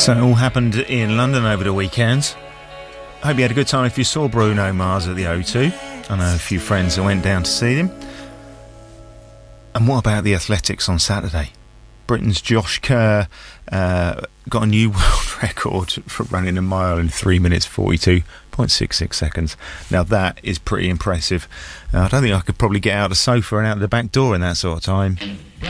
So it all happened in London over the weekend. I hope you had a good time if you saw Bruno Mars at the O2. I know a few friends that went down to see him. And what about the athletics on Saturday? Britain's Josh Kerr got a new world record for running a mile in 3 minutes 42.66 seconds. Now that is pretty impressive. I don't think I could probably get out of the sofa and out the back door in that sort of time.